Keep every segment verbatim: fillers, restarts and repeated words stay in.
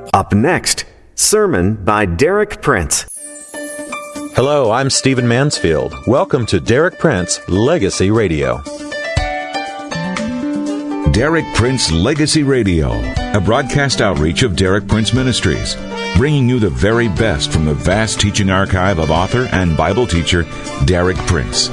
Up next, sermon by Derek Prince. Hello, I'm Stephen Mansfield. Welcome to Derek Prince Legacy Radio. Derek Prince Legacy Radio, a broadcast outreach of Derek Prince Ministries, bringing you the very best from the vast teaching archive of author and Bible teacher Derek Prince.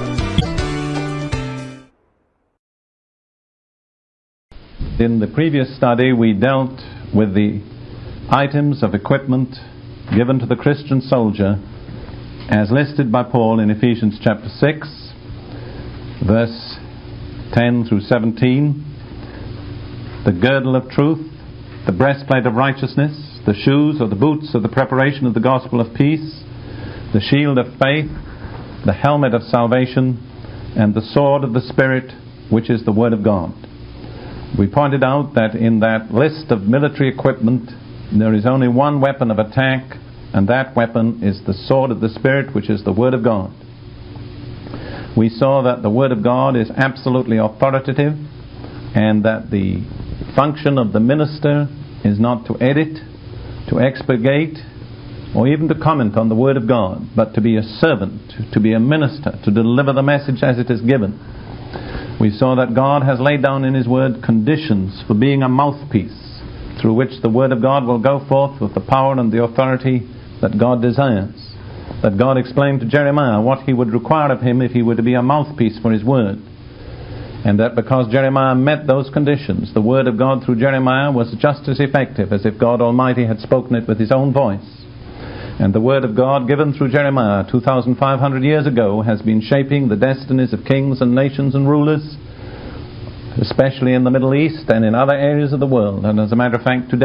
In the previous study, we dealt with the items of equipment given to the Christian soldier as listed by Paul in Ephesians chapter six, verse ten through seventeen. The girdle of truth, the breastplate of righteousness, the shoes or the boots of the preparation of the gospel of peace, the shield of faith, the helmet of salvation, and the sword of the Spirit, which is the Word of God. We pointed out that in that list of military equipment, there is only one weapon of attack, and that weapon is the sword of the Spirit, which is the Word of God. We saw that the Word of God is absolutely authoritative, and that the function of the minister is not to edit, to expurgate, or even to comment on the Word of God, but to be a servant, to be a minister, to deliver the message as it is given. We saw that God has laid down in His Word conditions for being a mouthpiece through which the Word of God will go forth with the power and the authority that God desires. That God explained to Jeremiah what He would require of him if he were to be a mouthpiece for His Word. And that because Jeremiah met those conditions, the Word of God through Jeremiah was just as effective as if God Almighty had spoken it with His own voice. And the Word of God given through Jeremiah two thousand five hundred years ago has been shaping the destinies of kings and nations and rulers, especially in the Middle East and in other areas of the world. And as a matter of fact, today